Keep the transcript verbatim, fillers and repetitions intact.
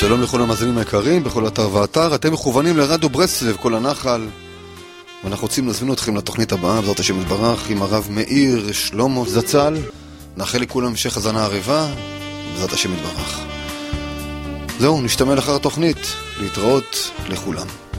שלום לכל המאזינים היקרים, בכל אתר ואתר. אתם מכוונים לרדיו ברסלב, כל הנחל. ואנחנו רוצים להזמין אתכם לתוכנית הבאה, בעזרת השם יתברך, עם הרב מאיר שלמה זצ"ל. נאחל לכולם המשך האזנה ערבה, בעזרת השם יתברך. זהו, נשתמע לאחר התוכנית. להתראות לכולם.